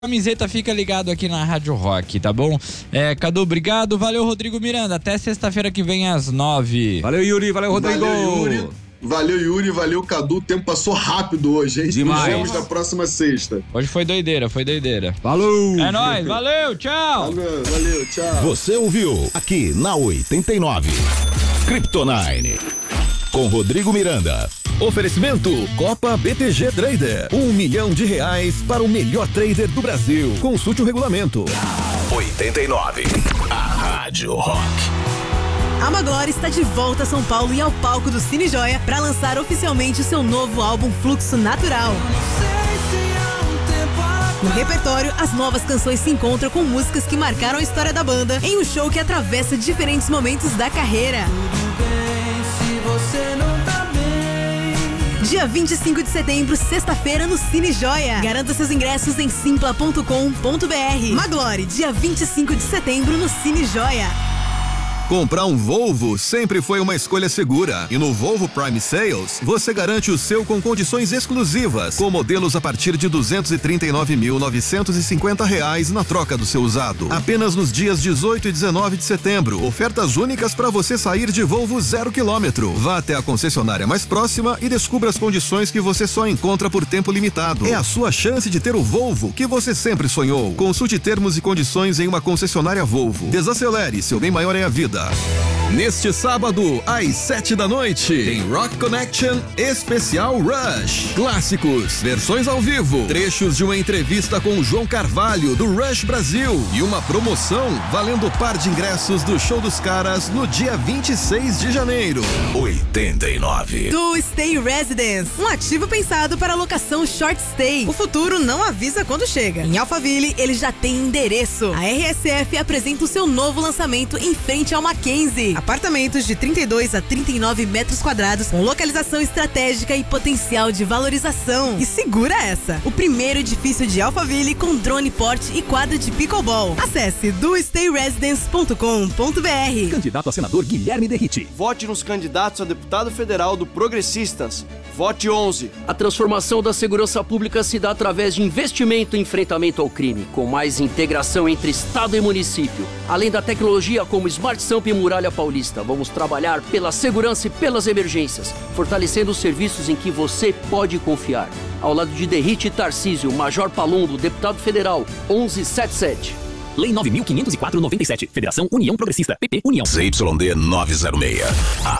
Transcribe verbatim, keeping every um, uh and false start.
Camiseta, fica ligado aqui na Rádio Rock, tá bom? É, Cadu, obrigado. Valeu, Rodrigo Miranda. Até sexta-feira que vem às nove. Valeu, Yuri. Valeu, Rodrigo. Valeu, Yuri. Valeu, Yuri. Valeu, Cadu. O tempo passou rápido hoje, hein? Demais. Nos vemos na próxima sexta. Hoje foi doideira, foi doideira. Falou. É nóis, valeu, tchau. Valeu, valeu, tchau. Você ouviu aqui na oitenta e nove. Kryptonine. Com Rodrigo Miranda. Oferecimento Copa B T G Trader. Um milhão de reais para o melhor trader do Brasil. Consulte o regulamento. oitenta e nove. A Rádio Rock. A Maglore está de volta a São Paulo e ao palco do Cine Joia para lançar oficialmente o seu novo álbum Fluxo Natural. No repertório, as novas canções se encontram com músicas que marcaram a história da banda em um show que atravessa diferentes momentos da carreira. Dia vinte e cinco de setembro, sexta-feira, no Cine Joia. Garanta seus ingressos em simpla ponto com ponto br. Maglore, dia vinte e cinco de setembro, no Cine Joia. Comprar um Volvo sempre foi uma escolha segura. E no Volvo Prime Sales, você garante o seu com condições exclusivas, com modelos a partir de duzentos e trinta e nove mil, novecentos e cinquenta reais na troca do seu usado. Apenas nos dias dezoito e dezenove de setembro. Ofertas únicas para você sair de Volvo zero quilômetro. Vá até a concessionária mais próxima e descubra as condições que você só encontra por tempo limitado. É a sua chance de ter o Volvo que você sempre sonhou. Consulte termos e condições em uma concessionária Volvo. Desacelere, seu bem maior é a vida. Neste sábado, às sete da noite, tem Rock Connection Especial Rush. Clássicos, versões ao vivo, trechos de uma entrevista com o João Carvalho, do Rush Brasil, e uma promoção valendo par de ingressos do Show dos Caras no dia vinte e seis de janeiro. oitenta e nove. Do Stay Residence, um ativo pensado para locação short stay. O futuro não avisa quando chega. Em Alphaville, ele já tem endereço. A R S F apresenta o seu novo lançamento em frente ao Mackenzie. Apartamentos de trinta e dois a trinta e nove metros quadrados, com localização estratégica e potencial de valorização. E segura essa! O primeiro edifício de Alphaville com drone porte e quadra de pickleball. Acesse do stay residence ponto com ponto br. Candidato a senador Guilherme Derrite. Vote nos candidatos a deputado federal do Progressistas. Vote onze. A transformação da segurança pública se dá através de investimento em enfrentamento ao crime, com mais integração entre Estado e município. Além da tecnologia como Smart Samp e Muralha Paulista, vamos trabalhar pela segurança e pelas emergências, fortalecendo os serviços em que você pode confiar. Ao lado de Derrite e Tarcísio, Major Palumbo, deputado federal, onze setenta e sete. Lei nove mil quinhentos e quatro, noventa e sete. Federação União Progressista. P P União. Z Y D novecentos e seis. A